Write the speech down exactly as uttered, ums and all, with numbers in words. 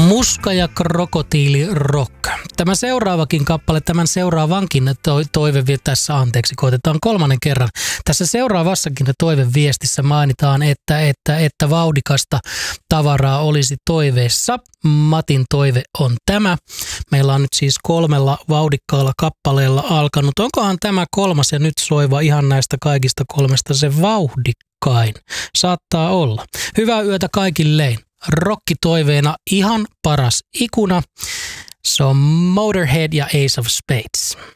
Muska ja krokotiili rock. Tämä seuraavakin kappale, tämän seuraavankin to- toive tässä, anteeksi, koitetaan kolmannen kerran. Tässä seuraavassakin toiveviestissä mainitaan, että, että, että vauhdikasta tavaraa olisi toiveessa. Matin toive on tämä. Meillä on nyt siis kolmella vauhdikkaalla kappaleella alkanut. Onkohan tämä kolmas ja nyt soiva ihan näistä kaikista kolmesta se vauhdikkain? Saattaa olla. Hyvää yötä kaikille. Rokkitoiveena ihan paras ikuna. Se on Motorhead ja Ace of Spades.